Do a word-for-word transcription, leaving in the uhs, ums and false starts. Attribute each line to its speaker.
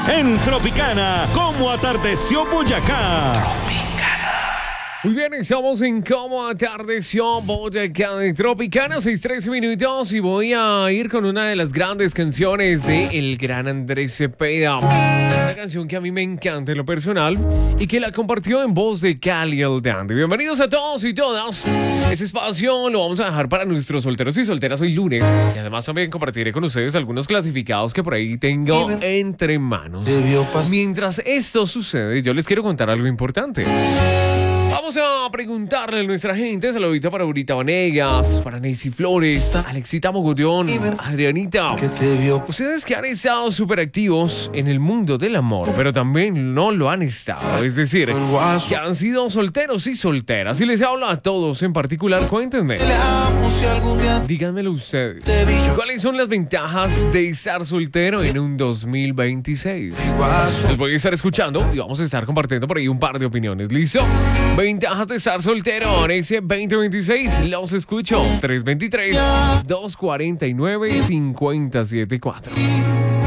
Speaker 1: en Tropicana, como atardeció Boyacá.
Speaker 2: Muy bien, estamos en Como Atardeció Boyacá de Tropicana, seis trece minutos, y voy a ir con una de las grandes canciones de el gran Andrés Cepeda. Una canción que a mí me encanta en lo personal y que la compartió en voz de Cali el Dandy. Bienvenidos a todos y todas. Ese espacio lo vamos a dejar para nuestros solteros y solteras hoy lunes. Y además también compartiré con ustedes algunos clasificados que por ahí tengo entre manos. Mientras esto sucede, yo les quiero contar algo importante. Vamos a preguntarle a nuestra gente. Saludito para Aurita Vanegas, para Neisy Flores, Alexita Mogollón, Adrianita. Ustedes que han estado súper activos en el mundo del amor, pero también no lo han estado. Es decir, que han sido solteros y solteras. Y les hablo a todos en particular, cuéntenme. Díganmelo ustedes. ¿Cuáles son las ventajas de estar soltero en un dos mil veintiséis? Les voy a estar escuchando y vamos a estar compartiendo por ahí un par de opiniones. ¿Listo? Ventajas de estar soltero en ese veinte veintiséis. Los escucho. tres dos tres, dos cuatro nueve, cinco cero siete cuatro.